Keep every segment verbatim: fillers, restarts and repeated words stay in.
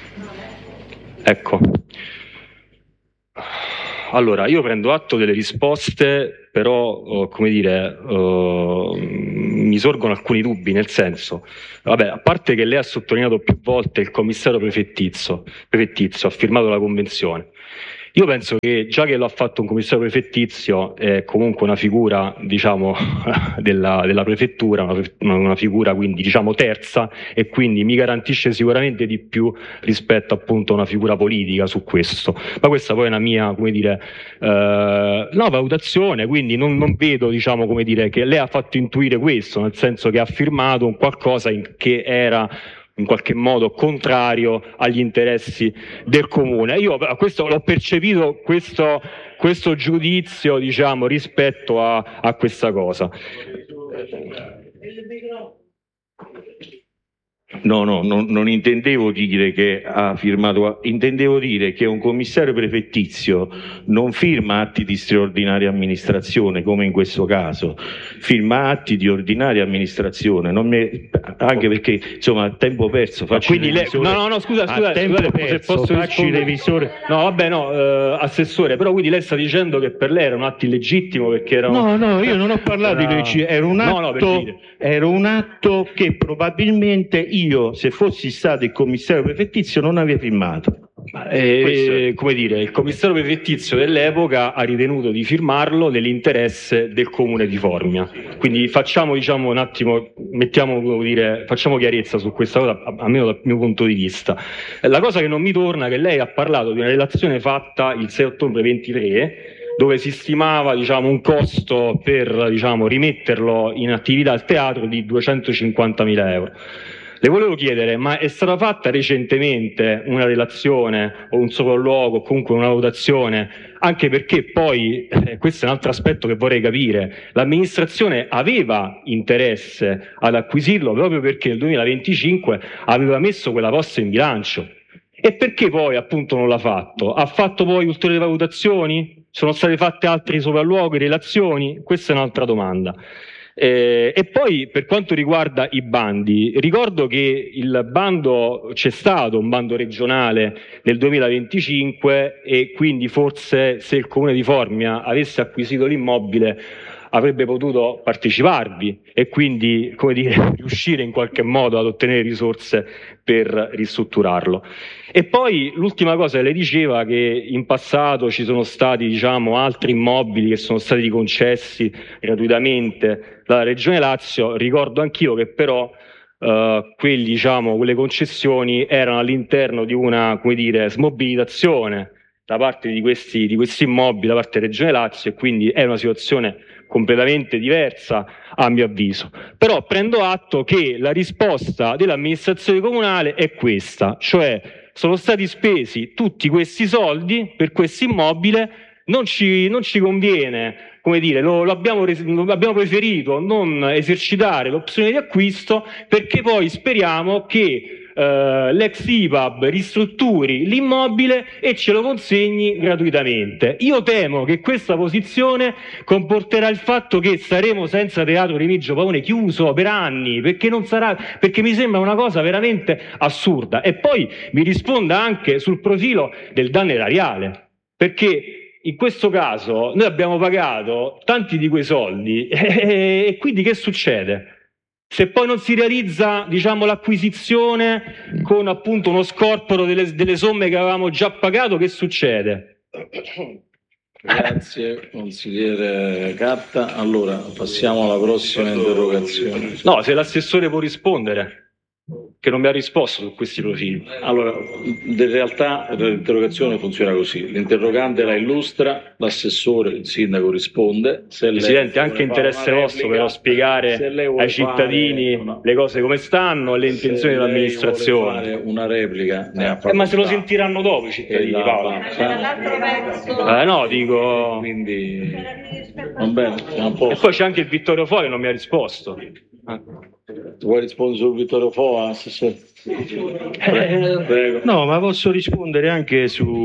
Ecco. Allora, io prendo atto delle risposte, però, oh, come dire, oh, mi sorgono alcuni dubbi, nel senso, vabbè, a parte che lei ha sottolineato più volte il commissario prefettizio, prefettizio ha firmato la convenzione. Io penso che già che lo ha fatto un commissario prefettizio è comunque una figura, diciamo, della, della prefettura, una, una figura quindi, diciamo, terza, e quindi mi garantisce sicuramente di più rispetto appunto a una figura politica su questo. Ma questa poi è una mia, come dire, eh, no, valutazione, quindi non, non vedo, diciamo, come dire, che lei ha fatto intuire questo, nel senso che ha firmato un qualcosa in, che era in qualche modo contrario agli interessi del comune. Io a questo l'ho percepito, questo, questo giudizio, diciamo, rispetto a, a questa cosa. No, no, non, non intendevo dire che ha firmato, intendevo dire che un commissario prefettizio non firma atti di straordinaria amministrazione, come in questo caso, firma atti di ordinaria amministrazione, non mi, anche perché, insomma, a tempo perso faccio quindi lei, no, no, no, scusa, scusa, scusate, perso, se posso faccio il revisore. No, vabbè, no, eh, assessore, però quindi lei sta dicendo che per lei era un atto illegittimo perché era... No, no, io non ho parlato era... di legge, era un atto, no, no, era un atto che probabilmente io, se fossi stato il commissario prefettizio, non avrei firmato. Eh, come dire, il commissario prefettizio dell'epoca ha ritenuto di firmarlo nell'interesse del comune di Formia. Quindi facciamo, diciamo, un attimo, mettiamo, come dire, facciamo chiarezza su questa cosa, almeno dal mio punto di vista. La cosa che non mi torna è che lei ha parlato di una relazione fatta il sei ottobre ventitré, dove si stimava, diciamo, un costo per, diciamo, rimetterlo in attività al teatro di duecentocinquantamila euro. Le volevo chiedere, ma è stata fatta recentemente una relazione o un sopralluogo o comunque una valutazione, anche perché poi, eh, questo è un altro aspetto che vorrei capire, l'amministrazione aveva interesse ad acquisirlo proprio perché nel duemilaventicinque aveva messo quella posta in bilancio. E perché poi appunto non l'ha fatto? Ha fatto poi ulteriori valutazioni? Sono state fatte altri sopralluoghi, relazioni? Questa è un'altra domanda. Eh, e poi per quanto riguarda i bandi, ricordo che il bando, c'è stato un bando regionale nel duemilaventicinque e quindi forse se il comune di Formia avesse acquisito l'immobile avrebbe potuto parteciparvi e quindi, come dire, riuscire in qualche modo ad ottenere risorse per ristrutturarlo. E poi l'ultima cosa che lei diceva, che in passato ci sono stati, diciamo, altri immobili che sono stati concessi gratuitamente dalla Regione Lazio. Ricordo anch'io che però Uh, quelli, diciamo, quelle concessioni erano all'interno di una, come dire, smobilitazione da parte di questi, di questi immobili da parte della Regione Lazio, e quindi è una situazione completamente diversa a mio avviso. Però prendo atto che la risposta dell'amministrazione comunale è questa, cioè sono stati spesi tutti questi soldi per questo immobile, non ci, non ci conviene, come dire, lo, lo, abbiamo res- lo abbiamo preferito non esercitare l'opzione di acquisto perché poi speriamo che Uh, l'ex I P A B ristrutturi l'immobile e ce lo consegni gratuitamente. Io temo che questa posizione comporterà il fatto che saremo senza Teatro Remigio Pavone, chiuso per anni, perché non sarà, perché mi sembra una cosa veramente assurda. E poi mi risponda anche sul profilo del danno erariale, perché in questo caso noi abbiamo pagato tanti di quei soldi e, e quindi che succede? Se poi non si realizza, diciamo, l'acquisizione con appunto uno scorporo delle, delle somme che avevamo già pagato, che succede? Grazie consigliere Catta. Allora passiamo alla prossima interrogazione. No, se l'assessore può rispondere, che non mi ha risposto su questi profili. Allora, in realtà l'interrogazione funziona così: l'interrogante la illustra, l'assessore, il sindaco risponde. Se Presidente, anche interesse vostro però spiegare ai cittadini fare, le cose come stanno e le intenzioni dell'amministrazione. Fare una replica, ne ha eh, ma se lo sentiranno dopo i cittadini, Paolo. Eh, no, dico... Quindi, va bene, e poi c'è anche il Vittorio Foi che non mi ha risposto. Ah. Vuoi rispondere sul Vittorio Foa? Eh, no, ma posso rispondere anche su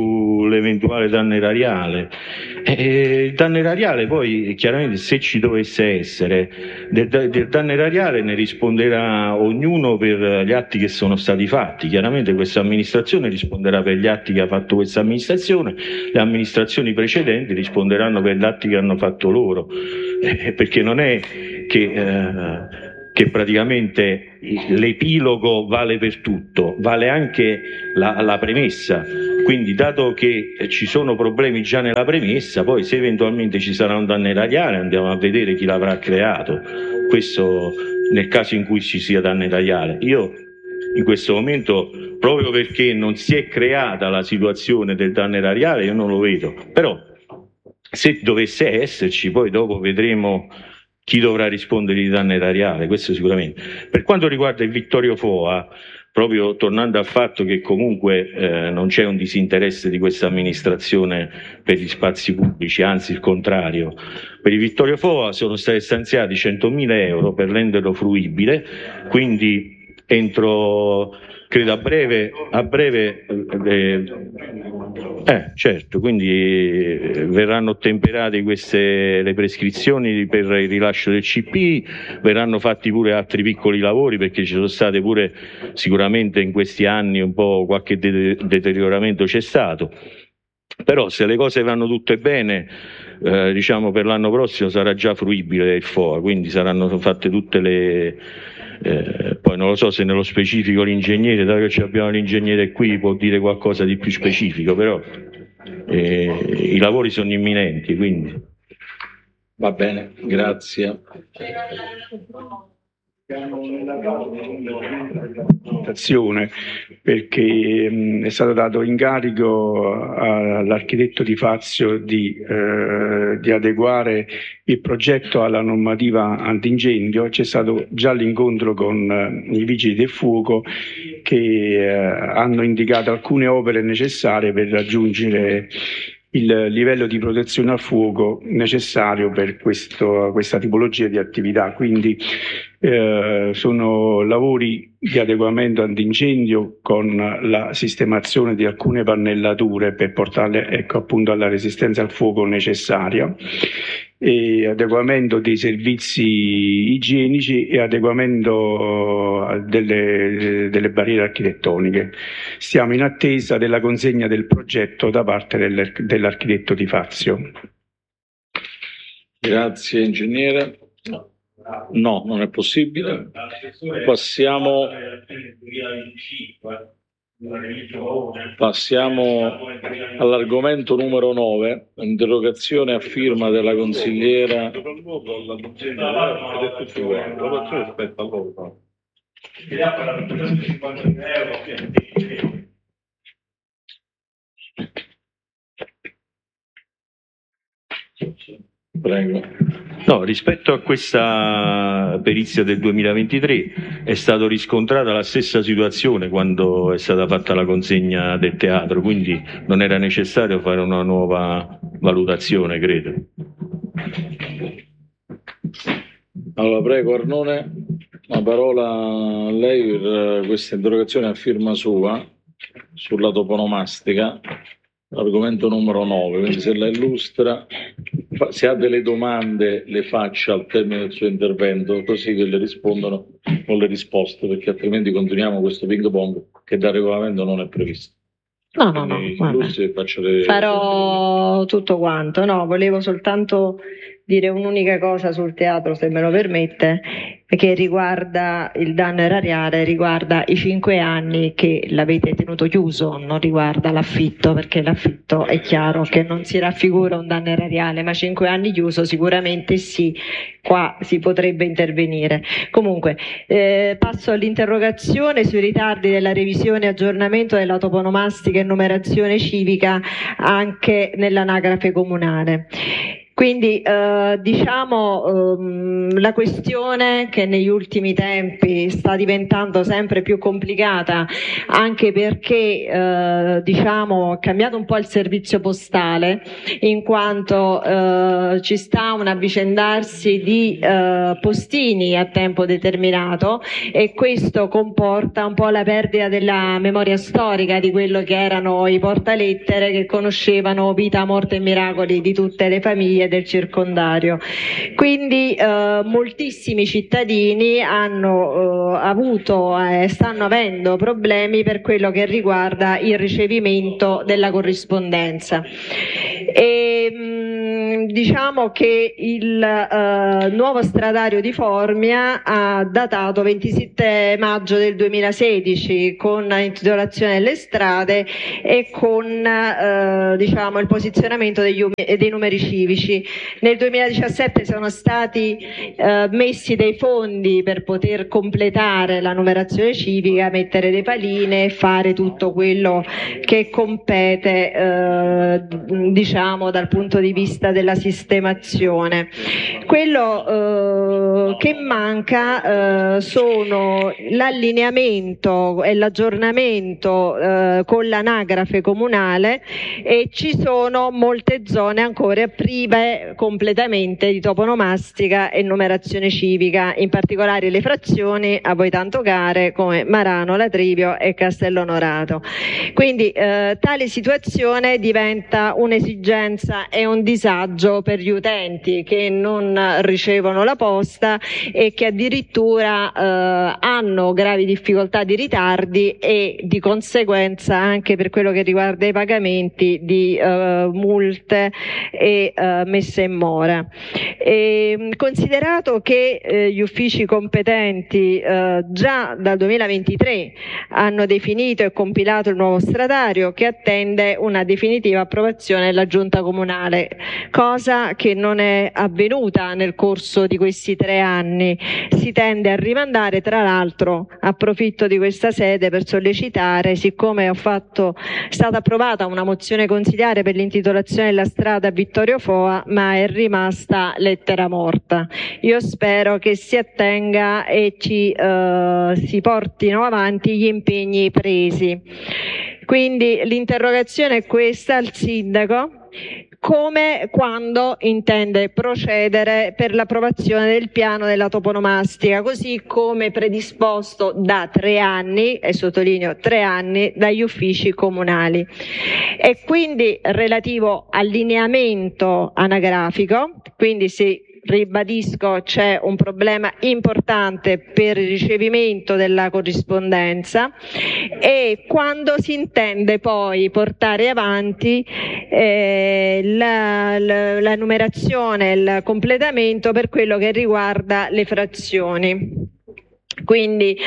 sull'eventuale danno erariale. Eh, il danno erariale poi chiaramente, se ci dovesse essere, del, del danno erariale ne risponderà ognuno per gli atti che sono stati fatti. Chiaramente questa amministrazione risponderà per gli atti che ha fatto questa amministrazione, le amministrazioni precedenti risponderanno per gli atti che hanno fatto loro, eh, perché non è che, eh, che praticamente l'epilogo vale per tutto, vale anche la, la premessa. Quindi, dato che ci sono problemi già nella premessa, poi se eventualmente ci sarà un danno erariale andiamo a vedere chi l'avrà creato. Questo nel caso in cui ci sia danno erariale. Io in questo momento, proprio perché non si è creata la situazione del danno erariale, io non lo vedo. Però se dovesse esserci, poi dopo vedremo chi dovrà rispondere di danno erariale, questo sicuramente. Per quanto riguarda il Vittorio Foa, proprio tornando al fatto che comunque eh, non c'è un disinteresse di questa amministrazione per gli spazi pubblici, anzi il contrario, per il Vittorio Foa sono stati stanziati centomila euro per renderlo fruibile, quindi entro, credo a breve, a breve eh, eh, certo, quindi eh, verranno ottemperate queste le prescrizioni per il rilascio del C P I, verranno fatti pure altri piccoli lavori, perché ci sono state pure sicuramente in questi anni un po' qualche de- deterioramento c'è stato. Però se le cose vanno tutte bene, eh, diciamo per l'anno prossimo sarà già fruibile il Foa, quindi saranno fatte tutte le Eh, poi non lo so se nello specifico l'ingegnere, dato che abbiamo l'ingegnere qui, può dire qualcosa di più specifico, però eh, i lavori sono imminenti, quindi. Va bene, grazie. Perché mh, è stato dato incarico all'architetto di Fazio di, eh, di adeguare il progetto alla normativa antincendio. C'è stato già l'incontro con eh, i vigili del fuoco che eh, hanno indicato alcune opere necessarie per raggiungere il livello di protezione al fuoco necessario per questo, questa tipologia di attività. Quindi eh, sono lavori di adeguamento antincendio con la sistemazione di alcune pannellature per portarle, ecco, appunto alla resistenza al fuoco necessaria, e adeguamento dei servizi igienici e adeguamento delle, delle barriere architettoniche. Stiamo in attesa della consegna del progetto da parte del, dell'architetto di Fazio. Grazie ingegnere. No, non è possibile. Passiamo, passiamo all'argomento numero nove, interrogazione a firma della consigliera. Prego. No, rispetto a questa perizia del duemilaventitré è stata riscontrata la stessa situazione quando è stata fatta la consegna del teatro, quindi non era necessario fare una nuova valutazione, credo. Allora, prego Arnone, la parola a lei per questa interrogazione a firma sua sulla toponomastica, argomento numero nove, quindi se la illustra, se ha delle domande le faccia al termine del suo intervento, così che le rispondono con le risposte, perché altrimenti continuiamo questo ping pong che dal regolamento non è previsto. No, no, no, illustri, faccio le... farò tutto quanto. No, volevo soltanto dire un'unica cosa sul teatro, se me lo permette, che riguarda il danno erariale, riguarda i cinque anni che l'avete tenuto chiuso, non riguarda l'affitto, perché l'affitto è chiaro che non si raffigura un danno erariale, ma cinque anni chiuso sicuramente sì, qua si potrebbe intervenire. Comunque, eh, passo all'interrogazione sui ritardi della revisione e aggiornamento della toponomastica e numerazione civica anche nell'anagrafe comunale. Quindi eh, diciamo ehm, la questione che negli ultimi tempi sta diventando sempre più complicata, anche perché eh, diciamo è cambiato un po' il servizio postale, in quanto eh, ci sta un avvicendarsi di eh, postini a tempo determinato, e questo comporta un po' la perdita della memoria storica di quello che erano i portalettere che conoscevano vita, morte e miracoli di tutte le famiglie del circondario. Quindi eh, moltissimi cittadini hanno eh, avuto e eh, stanno avendo problemi per quello che riguarda il ricevimento della corrispondenza. E, mh, diciamo che il eh, nuovo stradario di Formia ha datato ventisette maggio del duemilasedici con l'intitolazione delle strade e con eh, diciamo, il posizionamento degli, dei numeri civici. Nel duemiladiciassette sono stati eh, messi dei fondi per poter completare la numerazione civica, mettere le paline e fare tutto quello che compete eh, diciamo dal punto di vista della sistemazione. Quello eh, che manca eh, sono l'allineamento e l'aggiornamento eh, con l'anagrafe comunale, e ci sono molte zone ancora prive completamente di toponomastica e numerazione civica, in particolare le frazioni a voi tanto care come Marano, Latrivio e Castellonorato. Quindi eh, tale situazione diventa un'esigenza e un disagio per gli utenti che non ricevono la posta e che addirittura eh, hanno gravi difficoltà di ritardi e di conseguenza anche per quello che riguarda i pagamenti di eh, multe e eh, messe in mora. E, considerato che eh, gli uffici competenti eh, già dal duemilaventitré hanno definito e compilato il nuovo stradario, che attende una definitiva approvazione della giunta comunale, cosa che non è avvenuta nel corso di questi tre anni. Si tende a rimandare, tra l'altro approfitto di questa sede per sollecitare, siccome ho fatto, è stata approvata una mozione consiliare per l'intitolazione della strada Vittorio Foa, ma è rimasta lettera morta. Io spero che si attenga e ci eh, si portino avanti gli impegni presi. Quindi l'interrogazione è questa al sindaco: come e quando intende procedere per l'approvazione del piano della toponomastica, così come predisposto da tre anni, e sottolineo tre anni, dagli uffici comunali. E quindi relativo al lineamento anagrafico, quindi se ribadisco c'è un problema importante per il ricevimento della corrispondenza, e quando si intende poi portare avanti eh, la, la, la numerazione, il completamento per quello che riguarda le frazioni. Quindi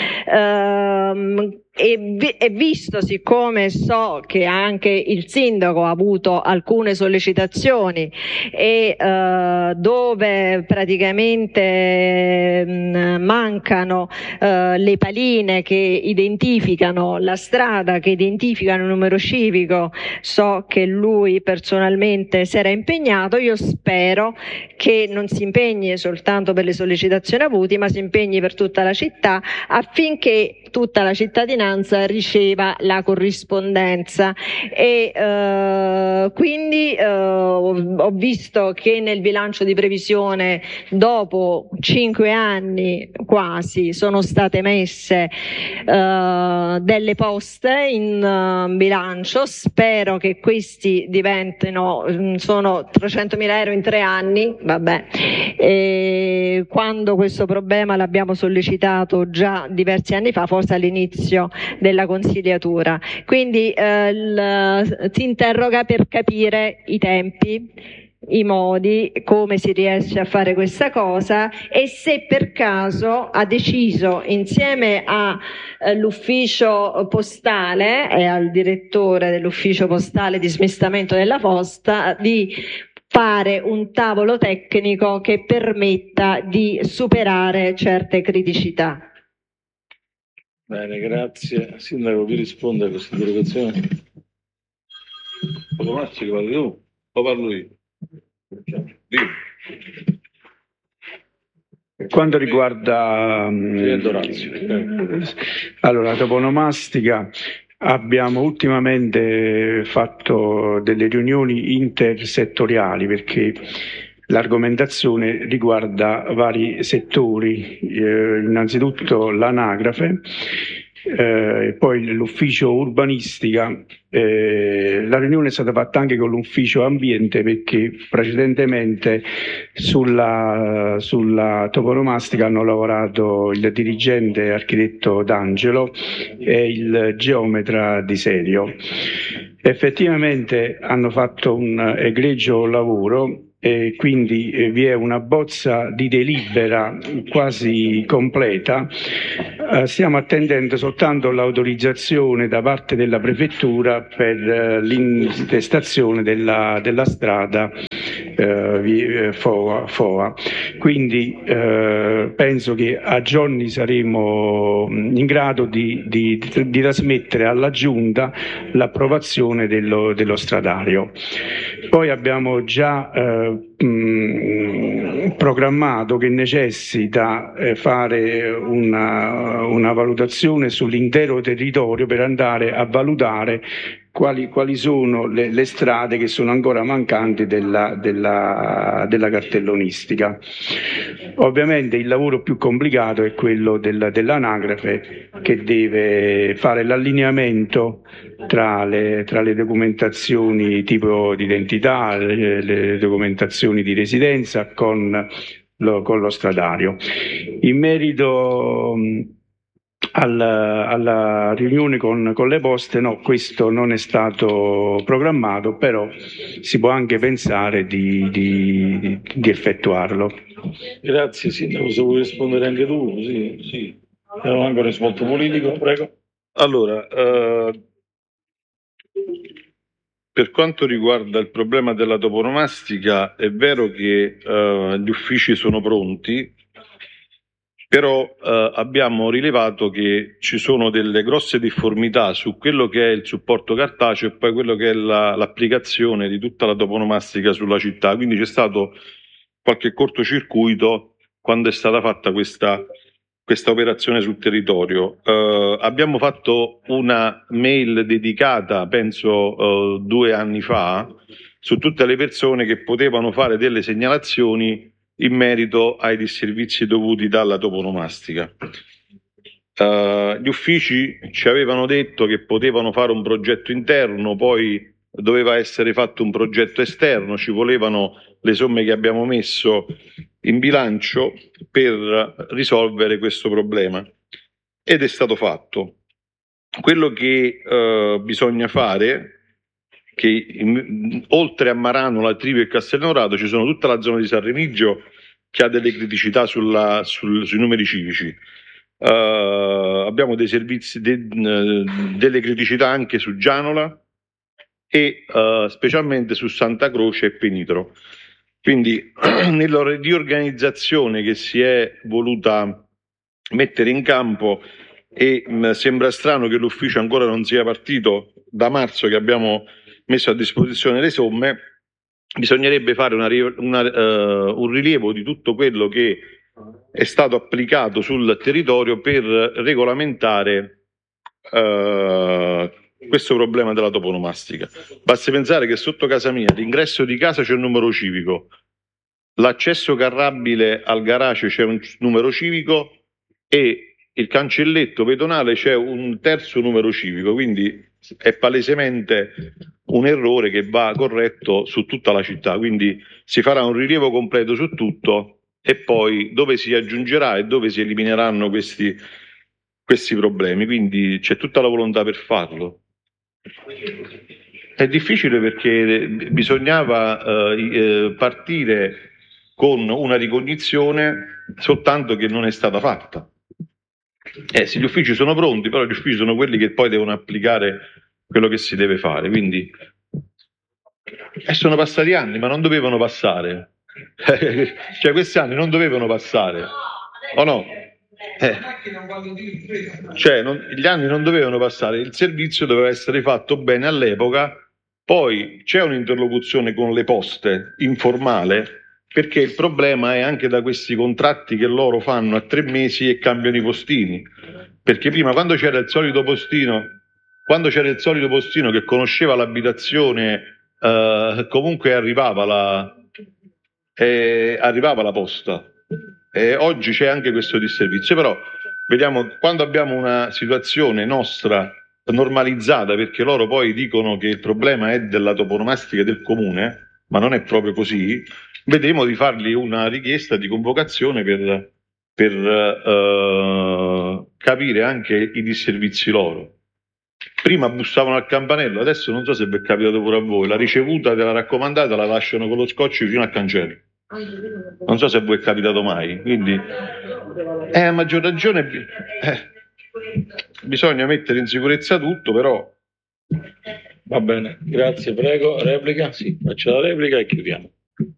ehm, e, e visto, siccome so che anche il sindaco ha avuto alcune sollecitazioni e eh, dove praticamente mh, mancano eh, le paline che identificano la strada, che identificano il numero civico, so che lui personalmente si era impegnato. Io spero che non si impegni soltanto per le sollecitazioni avute, ma si impegni per tutta la città, affinché tutta la cittadinanza riceva la corrispondenza. E eh, quindi eh, ho visto che nel bilancio di previsione, dopo cinque anni quasi, sono state messe eh, delle poste in uh, bilancio. Spero che questi diventino, sono trecentomila euro in tre anni, vabbè. E quando questo problema l'abbiamo sollecitato già diversi anni fa, forse all'inizio della consigliatura. Quindi eh, il, si interroga per capire i tempi, i modi, come si riesce a fare questa cosa, e se per caso ha deciso, insieme all'ufficio postale e al direttore dell'ufficio postale di smistamento della posta, di fare un tavolo tecnico che permetta di superare certe criticità. Bene, grazie. Sindaco, chi risponde a questa interrogazione? Poco Marci, che parli tu? O parlo io? Dio. quanto riguarda allora, la toponomastica, abbiamo ultimamente fatto delle riunioni intersettoriali perché l'argomentazione riguarda vari settori, eh, innanzitutto l'anagrafe, eh, poi l'ufficio urbanistica. Eh, la riunione è stata fatta anche con l'ufficio ambiente perché precedentemente sulla, sulla toponomastica hanno lavorato il dirigente architetto D'Angelo e il geometra Di Serio. Effettivamente hanno fatto un egregio lavoro e quindi eh, vi è una bozza di delibera quasi completa. Eh, stiamo attendendo soltanto l'autorizzazione da parte della prefettura per eh, l'intestazione della, della strada eh, Foa, Foa. Quindi eh, penso che a giorni saremo in grado di, di, di trasmettere alla Giunta l'approvazione dello, dello stradario. Poi abbiamo già eh, mh, programmato che necessita eh, fare una, una valutazione sull'intero territorio per andare a valutare quali, quali sono le, le strade che sono ancora mancanti della, della, della cartellonistica. Ovviamente il lavoro più complicato è quello del, dell'anagrafe, che deve fare l'allineamento tra le, tra le documentazioni tipo di identità, le, le documentazioni di residenza con lo, con lo stradario. In merito alla, alla riunione con, con le poste, no, questo non è stato programmato, però si può anche pensare di, di, di effettuarlo. Grazie Sindaco, se vuoi rispondere anche tu, sì, sì. Abbiamo anche un risvolto politico, prego. Allora, eh, per quanto riguarda il problema della toponomastica, è vero che eh, gli uffici sono pronti, però eh, abbiamo rilevato che ci sono delle grosse difformità su quello che è il supporto cartaceo e poi quello che è la, l'applicazione di tutta la toponomastica sulla città. Quindi c'è stato qualche cortocircuito quando è stata fatta questa, questa operazione sul territorio. Eh, abbiamo fatto una mail dedicata, penso eh, due anni fa, su tutte le persone che potevano fare delle segnalazioni in merito ai disservizi dovuti dalla toponomastica. Uh, gli uffici ci avevano detto che potevano fare un progetto interno, poi doveva essere fatto un progetto esterno, ci volevano le somme che abbiamo messo in bilancio per risolvere questo problema ed è stato fatto. Quello che uh, bisogna fare, che in, oltre a Marano, Latrivio e Castelnaurato ci sono tutta la zona di San Remigio che ha delle criticità sulla, sul, sui numeri civici. Uh, abbiamo dei servizi, de, uh, delle criticità anche su Gianola e uh, specialmente su Santa Croce e Penitro. Quindi nella riorganizzazione che si è voluta mettere in campo, e mh, sembra strano che l'ufficio ancora non sia partito da marzo che abbiamo messo a disposizione le somme, bisognerebbe fare una, una, uh, un rilievo di tutto quello che è stato applicato sul territorio per regolamentare uh, questo problema della toponomastica. Basti pensare che sotto casa mia, l'ingresso di casa c'è un numero civico, l'accesso carrabile al garage c'è un numero civico e il cancelletto pedonale c'è un terzo numero civico, quindi è palesemente un errore che va corretto su tutta la città, quindi si farà un rilievo completo su tutto e poi dove si aggiungerà e dove si elimineranno questi, questi problemi, quindi c'è tutta la volontà per farlo. È difficile perché bisognava eh, partire con una ricognizione soltanto che non è stata fatta. Eh, sì, gli uffici sono pronti, però gli uffici sono quelli che poi devono applicare quello che si deve fare, quindi eh, sono passati anni, ma non dovevano passare. Cioè questi anni non dovevano passare, o no? Eh. Cioè non, gli anni non dovevano passare, il servizio doveva essere fatto bene all'epoca, poi c'è un'interlocuzione con le poste informale perché il problema è anche da questi contratti che loro fanno a tre mesi e cambiano i postini, perché prima quando c'era il solito postino, quando c'era il solito postino che conosceva l'abitazione, eh, comunque arrivava la, eh, arrivava la posta. Eh, oggi c'è anche questo disservizio, però vediamo quando abbiamo una situazione nostra normalizzata, perché loro poi dicono che il problema è della toponomastica del comune, ma non è proprio così, vedremo di fargli una richiesta di convocazione per, per uh, capire anche i disservizi loro. Prima bussavano al campanello, adesso non so se vi è capitato pure a voi, la ricevuta della raccomandata la lasciano con lo scotch vicino al cancello. Non so se a voi è capitato mai, quindi eh, a maggior ragione eh, bisogna mettere in sicurezza tutto, però va bene, grazie, prego, replica, sì, faccio la replica e chiudiamo.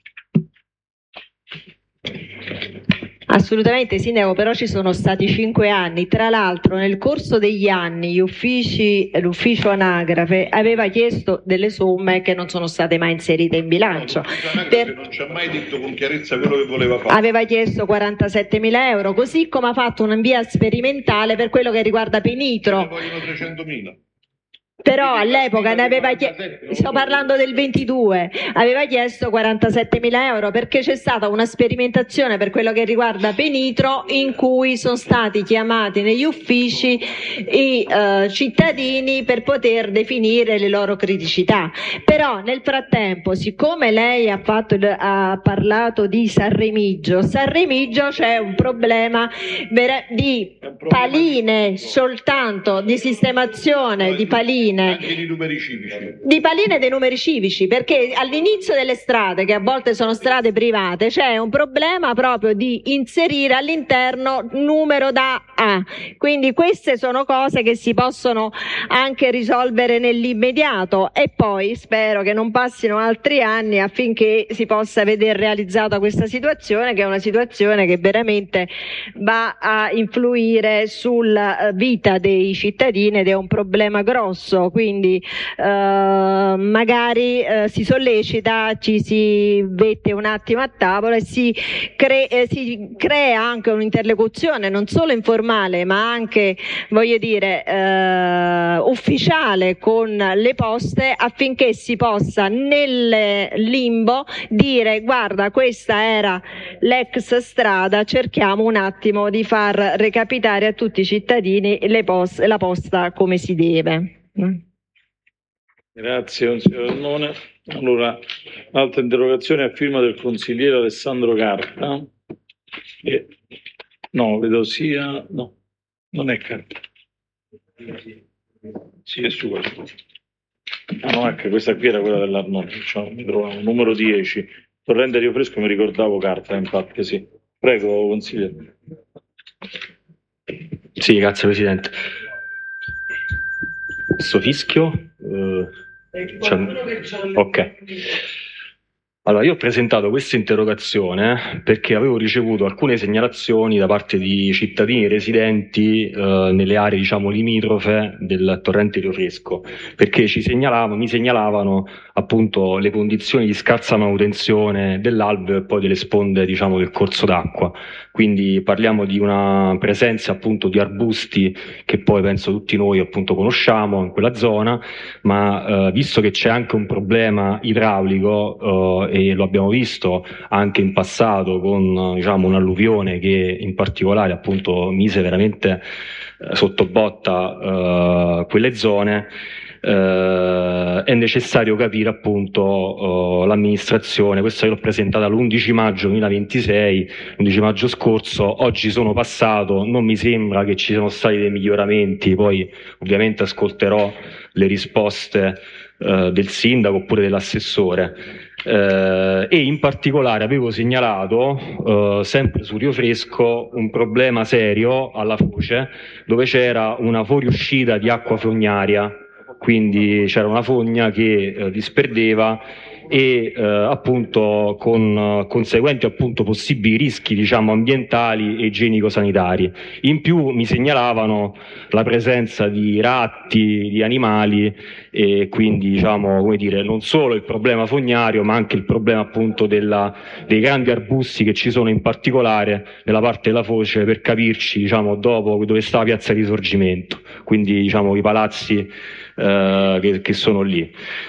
Assolutamente Sindaco, però ci sono stati cinque anni, tra l'altro nel corso degli anni gli uffici, l'ufficio anagrafe aveva chiesto delle somme che non sono state mai inserite in bilancio. No, per... non ci ha mai detto con chiarezza quello che voleva fare. Aveva chiesto quarantasettemila euro, così come ha fatto una via sperimentale per quello che riguarda Penitro. Ne vogliono trecentomila. Però all'epoca ne aveva chiesto, sto parlando del ventidue, aveva chiesto quarantasettemila euro perché c'è stata una sperimentazione per quello che riguarda Penitro in cui sono stati chiamati negli uffici i uh, cittadini per poter definire le loro criticità. Però nel frattempo, siccome lei ha, fatto, ha parlato di San Remigio, San Remigio c'è un problema di paline soltanto, di sistemazione di paline. Anche di numeri civici. Di paline dei numeri civici, perché all'inizio delle strade, che a volte sono strade private, c'è un problema proprio di inserire all'interno numero da A. Quindi queste sono cose che si possono anche risolvere nell'immediato e poi spero che non passino altri anni affinché si possa vedere realizzata questa situazione, che è una situazione che veramente va a influire sulla vita dei cittadini ed è un problema grosso. Quindi eh, magari eh, si sollecita, ci si mette un attimo a tavola e si, cre- eh, si crea anche un'interlocuzione non solo informale ma anche, voglio dire, eh, ufficiale con le poste affinché si possa nel limbo dire guarda questa era l'ex strada, cerchiamo un attimo di far recapitare a tutti i cittadini le post- la posta come si deve. Grazie consigliere None. Allora, altra interrogazione a firma del consigliere Alessandro Carta. E... No, vedo sia... No, non è Carta. Sì, è sua. Ah no, ecco, questa qui era quella dell'Arnone. Cioè, mi trovavo numero dieci. Torrente Rio Fresco mi ricordavo Carta, infatti, sì. Prego, consigliere. Sì, grazie Presidente. Questo fischio eh, ok, allora io ho presentato questa interrogazione perché avevo ricevuto alcune segnalazioni da parte di cittadini residenti eh, nelle aree diciamo limitrofe del torrente Rio Fresco, perché ci segnalavano, mi segnalavano appunto le condizioni di scarsa manutenzione dell'alveo e poi delle sponde diciamo del corso d'acqua. Quindi parliamo di una presenza appunto di arbusti che poi penso tutti noi appunto conosciamo in quella zona, ma eh, visto che c'è anche un problema idraulico eh, e lo abbiamo visto anche in passato con diciamo un'alluvione che in particolare appunto mise veramente eh, sotto botta eh, quelle zone, Uh, è necessario capire appunto uh, l'amministrazione. Questa io l'ho presentata l'undici maggio duemilaventisei, l'undici maggio scorso, oggi sono passato, non mi sembra che ci siano stati dei miglioramenti, poi ovviamente ascolterò le risposte uh, del sindaco oppure dell'assessore. Uh, e in particolare avevo segnalato uh, sempre su Rio Fresco un problema serio alla foce dove c'era una fuoriuscita di acqua fognaria. Quindi c'era una fogna che eh, disperdeva e eh, appunto con uh, conseguenti appunto possibili rischi, diciamo, ambientali e igienico-sanitari. In più mi segnalavano la presenza di ratti, di animali, e quindi, diciamo, come dire, non solo il problema fognario ma anche il problema appunto della, dei grandi arbusti che ci sono in particolare nella parte della foce, per capirci, diciamo, dopo dove sta la piazza di Risorgimento, quindi, diciamo, i palazzi eh, che, che sono lì.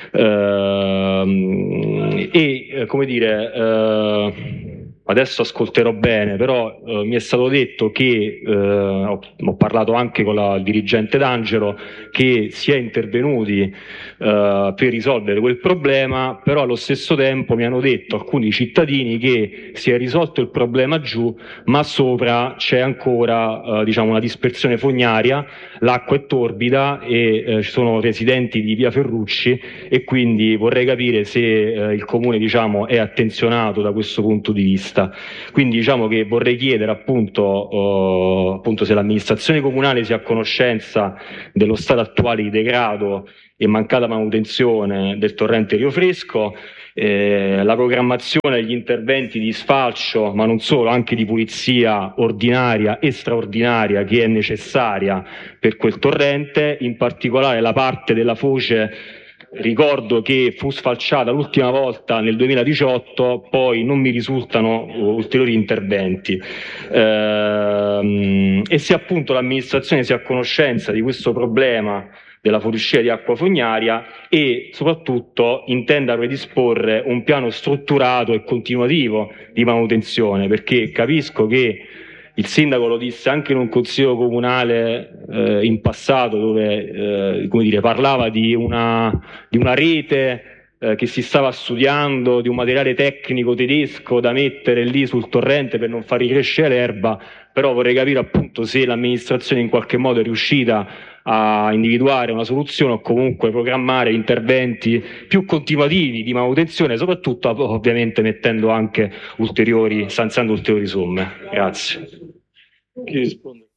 Uh, e eh, come dire, uh, adesso ascolterò bene, però uh, mi è stato detto che uh, ho, ho parlato anche con la dirigente D'Angelo, che si è intervenuti uh, per risolvere quel problema, però allo stesso tempo mi hanno detto alcuni cittadini che si è risolto il problema giù, ma sopra c'è ancora uh, diciamo una dispersione fognaria, l'acqua è torbida e uh, ci sono residenti di via Ferrucci, e quindi vorrei capire se uh, il comune, diciamo, è attenzionato da questo punto di vista. Quindi, diciamo, che vorrei chiedere appunto, uh, appunto se l'amministrazione comunale sia a conoscenza dello stato attuale di degrado e mancata manutenzione del torrente Rio Fresco, eh, la programmazione degli interventi di sfalcio, ma non solo, anche di pulizia ordinaria e straordinaria che è necessaria per quel torrente, in particolare la parte della foce. Ricordo che fu sfalciata l'ultima volta nel duemiladiciotto, poi non mi risultano ulteriori interventi. Ehm, e se appunto l'amministrazione sia a conoscenza di questo problema della fuoriuscita di acqua fognaria e soprattutto intenda predisporre un piano strutturato e continuativo di manutenzione, perché capisco che il sindaco lo disse anche in un consiglio comunale eh, in passato, dove eh, come dire, parlava di una, di una rete eh, che si stava studiando, di un materiale tecnico tedesco da mettere lì sul torrente per non far ricrescere l'erba, però vorrei capire appunto se l'amministrazione in qualche modo è riuscita a individuare una soluzione o comunque programmare interventi più continuativi di manutenzione, soprattutto ovviamente mettendo anche ulteriori, stanziando ulteriori somme. Grazie. Chi risponde?